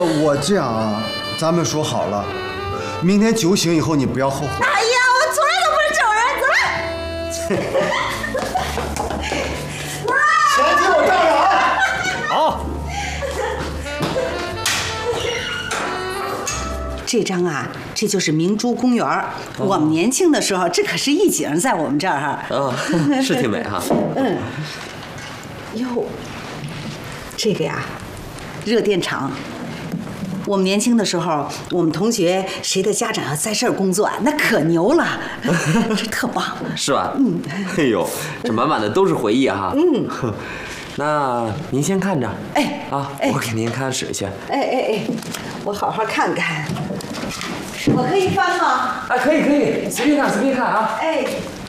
我这样啊，咱们说好了，明天酒醒以后你不要后悔。 哎呀，我从来都不是这种人，走了。 钱给我账上啊！ 好。 这张啊，这就是明珠公园。我们年轻的时候，这可是一景，在我们这儿哈。 啊，是挺美哈。 嗯。哟，这个呀，热电厂。我们年轻的时候，我们同学谁的家长要在这儿工作，那可牛了，这特棒。 是吧？嗯。哎呦，这满满的都是回忆哈。嗯。那您先看着。 哎。 啊，我给您看使去。 哎，我好好看看。我可以翻吗？ 可以，随便看啊。 哎。